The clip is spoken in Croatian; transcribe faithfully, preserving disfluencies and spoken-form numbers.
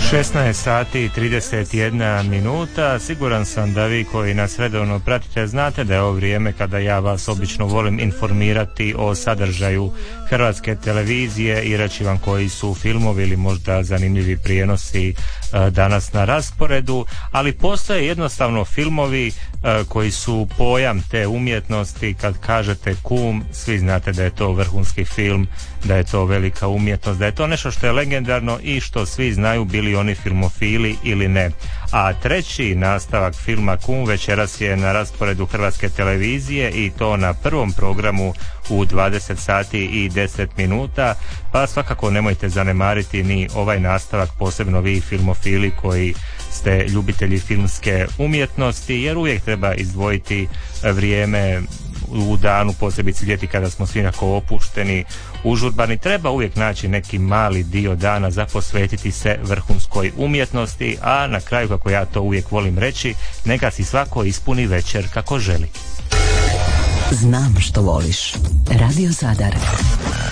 šesnaest sati i trideset jedna minuta. Siguran sam da vi koji nas redovno pratite znate da je ovo vrijeme kada ja vas obično volim informirati o sadržaju Hrvatske televizije i reći vam koji su filmovi ili možda zanimljivi prijenosi danas na rasporedu, ali postoje jednostavno filmovi koji su pojam te umjetnosti. Kad kažete kum, svi znate da je to vrhunski film, da je to velika umjetnost, da je to nešto što je legendarno i što svi znaju, bili oni filmofili ili ne. A treći nastavak filma Kum večeras je na rasporedu Hrvatske televizije i to na prvom programu u dvadeset sati i deset minuta, pa svakako nemojte zanemariti ni ovaj nastavak, posebno vi filmofili koji ste ljubitelji filmske umjetnosti, jer uvijek treba izdvojiti vrijeme u danu, posebice ljeti kada smo svi nekako opušteni, užurbani, treba uvijek naći neki mali dio dana za posvetiti se vrhunskoj umjetnosti, a na kraju, kako ja to uvijek volim reći, neka si svako ispuni večer kako želi. Znam što voliš. Radio Zadar.